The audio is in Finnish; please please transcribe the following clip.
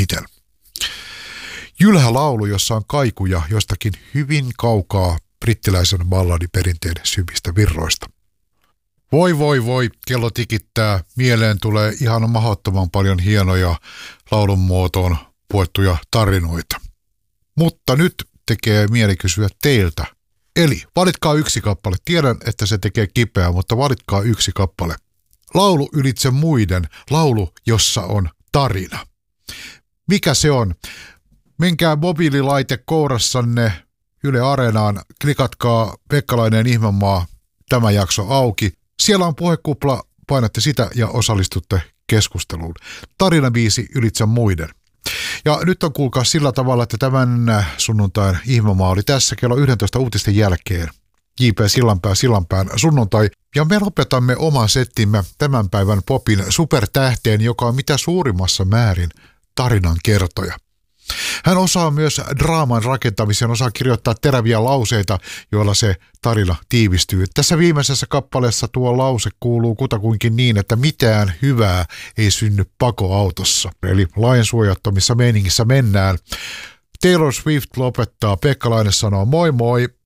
miten. Jylhä-laulu, jossa on kaikuja jostakin hyvin kaukaa brittiläisen balladiperinteen syvistä virroista. Voi voi voi, kello tikittää, mieleen tulee ihan mahdottoman paljon hienoja laulun muotoon puettuja tarinoita. Mutta nyt tekee mieli kysyä teiltä. Eli valitkaa yksi kappale. Tiedän, että se tekee kipeää, mutta valitkaa yksi kappale. Laulu ylitse muiden, laulu, jossa on tarina. Mikä se on? Menkää mobiililaite kourassanne Yle Areenaan, klikatkaa Pekkalainen Ihmemaa, tämä jakso auki. Siellä on puhekupla, painatte sitä ja osallistutte keskusteluun. Tarinabiisi ylitse muiden. Ja nyt on kuulkaa sillä tavalla, että tämän sunnuntain Ihmemaa oli tässä kello 11 uutisten jälkeen. J.P. Sillanpään sunnuntai. Ja me lopetamme oman settimme tämän päivän popin supertähteen, joka on mitä suurimmassa määrin tarinan kertoja. Hän osaa myös draaman rakentamisen, osaa kirjoittaa teräviä lauseita, joilla se tarina tiivistyy. Tässä viimeisessä kappaleessa tuo lause kuuluu kutakuinkin niin, että mitään hyvää ei synny pakoautossa. Eli lainsuojattomissa meiningissä mennään. Taylor Swift lopettaa, Pekkalainen sanoo moi moi.